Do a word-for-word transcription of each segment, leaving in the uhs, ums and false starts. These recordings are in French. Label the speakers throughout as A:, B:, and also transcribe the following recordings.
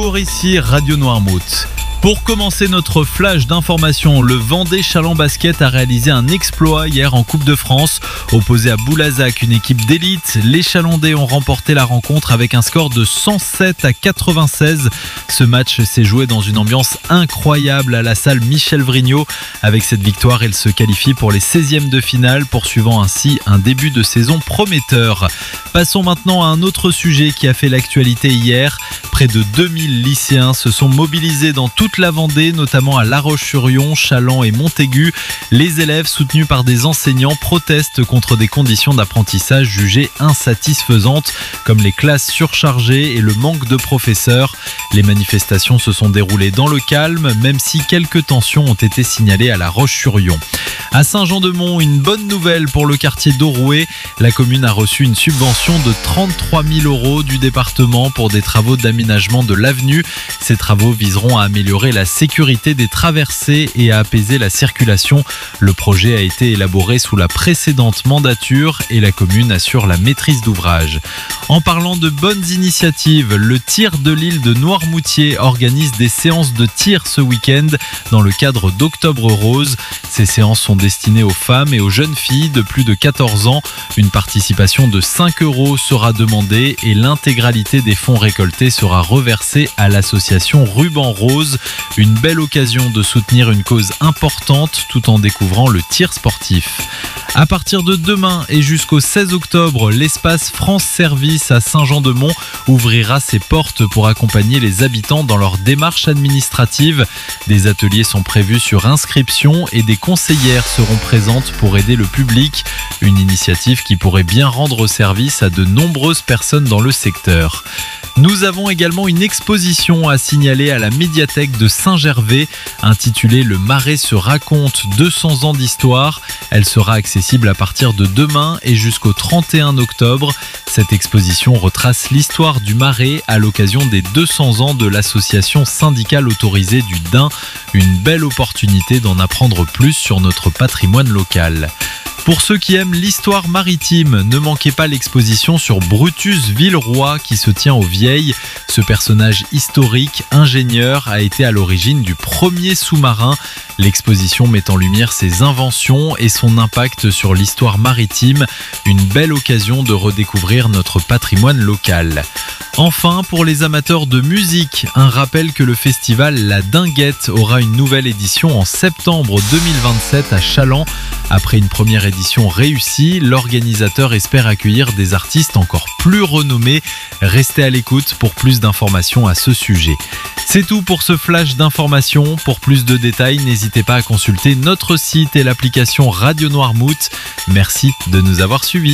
A: Bonjour, ici Radio Noirmouth. Pour commencer notre flash d'information, le Vendée Chaland Basket a réalisé un exploit hier en Coupe de France. Opposé à Boulazac, une équipe d'élite, les Chalandais ont remporté la rencontre avec un score de cent sept à quatre-vingt-seize. Ce match s'est joué dans une ambiance incroyable à la salle Michel Vrignot. Avec cette victoire, elle se qualifie pour les seizièmes de finale, poursuivant ainsi un début de saison prometteur. Passons maintenant à un autre sujet qui a fait l'actualité hier. Près de deux mille lycéens se sont mobilisés dans toute la Vendée, notamment à La Roche-sur-Yon, Chaland et Montaigu. Les élèves, soutenus par des enseignants, protestent contre des conditions d'apprentissage jugées insatisfaisantes, comme les classes surchargées et le manque de professeurs. Les manifestations se sont déroulées dans le calme, même si quelques tensions ont été signalées à La Roche-sur-Yon. À Saint-Jean-de-Mont, une bonne nouvelle pour le quartier d'Aurouet. La commune a reçu une subvention de trente-trois mille euros du département pour des travaux d'aménagement de l'avenue. Ces travaux viseront à améliorer la sécurité des traversées et à apaiser la circulation. Le projet a été élaboré sous la précédente mandature et la commune assure la maîtrise d'ouvrage. En parlant de bonnes initiatives, le tir de l'île de Noirmoutier organise des séances de tir ce week-end dans le cadre d'Octobre Rose. Ces séances sont destinées aux femmes et aux jeunes filles de plus de quatorze ans. Une participation de cinq euros sera demandée et l'intégralité des fonds récoltés sera reversée à l'association Ruban Rose. Une belle occasion de soutenir une cause importante tout en découvrant le tir sportif. À partir de demain et jusqu'au seize octobre, l'espace France Service à Saint-Jean-de-Mont ouvrira ses portes pour accompagner les habitants dans leur démarche administrative. Des ateliers sont prévus sur inscription et des conseillères seront présentes pour aider le public. Une initiative qui pourrait bien rendre service à de nombreuses personnes dans le secteur. Nous avons également une exposition à signaler à la médiathèque de Saint-Gervais intitulée « Le Marais se raconte, deux cents ans d'histoire ». Elle sera accessible à partir de demain et jusqu'au trente et un octobre. Cette exposition retrace l'histoire du Marais à l'occasion des deux cents ans de l'association syndicale autorisée du Dain. Une belle opportunité d'en apprendre plus sur notre patrimoine local. Pour ceux qui aiment l'histoire maritime, ne manquez pas l'exposition sur Brutus Villeroy qui se tient aux Vieilles. Ce personnage historique, ingénieur, a été à l'origine du premier sous-marin. L'exposition met en lumière ses inventions et son impact sur l'histoire maritime. Une belle occasion de redécouvrir notre patrimoine local. Enfin, pour les amateurs de musique, un rappel que le festival La Dinguette aura une nouvelle édition en septembre deux mille vingt-sept à Chaland. Après une première édition réussie, l'organisateur espère accueillir des artistes encore plus renommés. Restez à l'écoute pour plus d'informations à ce sujet. C'est tout pour ce flash d'informations. Pour plus de détails, n'hésitez pas à consulter notre site et l'application Radio Noirmouth. Merci de nous avoir suivis.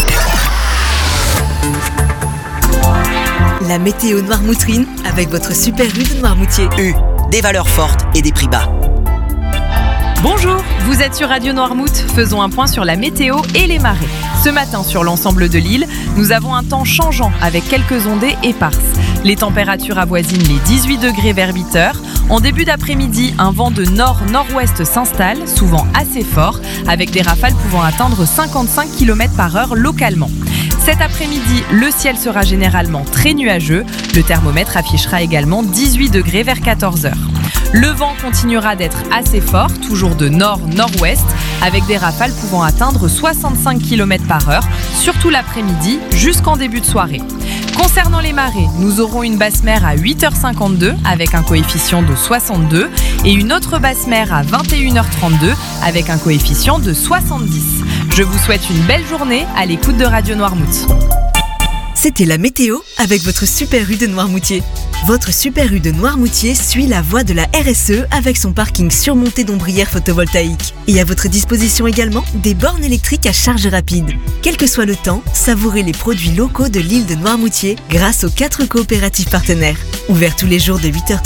B: La météo noirmoutrine avec votre super U de Noirmoutier.
C: U, des valeurs fortes et des prix bas.
D: Bonjour, vous êtes sur Radio Noirmouth. Faisons un point sur la météo et les marées. Ce matin, sur l'ensemble de l'île, nous avons un temps changeant avec quelques ondées éparses. Les températures avoisinent les dix-huit degrés vers huit heures. En début d'après-midi, un vent de nord-nord-ouest s'installe, souvent assez fort, avec des rafales pouvant atteindre cinquante-cinq kilomètres par heure localement. Cet après-midi, le ciel sera généralement très nuageux. Le thermomètre affichera également dix-huit degrés vers quatorze heures. Le vent continuera d'être assez fort, toujours de nord-nord-ouest, avec des rafales pouvant atteindre soixante-cinq kilomètres par heure, surtout l'après-midi jusqu'en début de soirée. Concernant les marées, nous aurons une basse mer à huit heures cinquante-deux avec un coefficient de soixante-deux et une autre basse mer à vingt et une heures trente-deux avec un coefficient de soixante-dix. Je vous souhaite une belle journée à l'écoute de Radio Noirmouth.
B: C'était la météo avec votre Super U de Noirmoutier. Votre Super U de Noirmoutier suit la voie de la R S E avec son parking surmonté d'ombrières photovoltaïques. Et à votre disposition également des bornes électriques à charge rapide. Quel que soit le temps, savourez les produits locaux de l'île de Noirmoutier grâce aux quatre coopératives partenaires. Ouverts tous les jours de huit heures trente